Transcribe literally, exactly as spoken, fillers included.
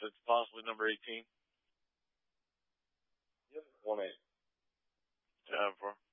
it's possibly number eighteen. Yep, one eight. Seven four.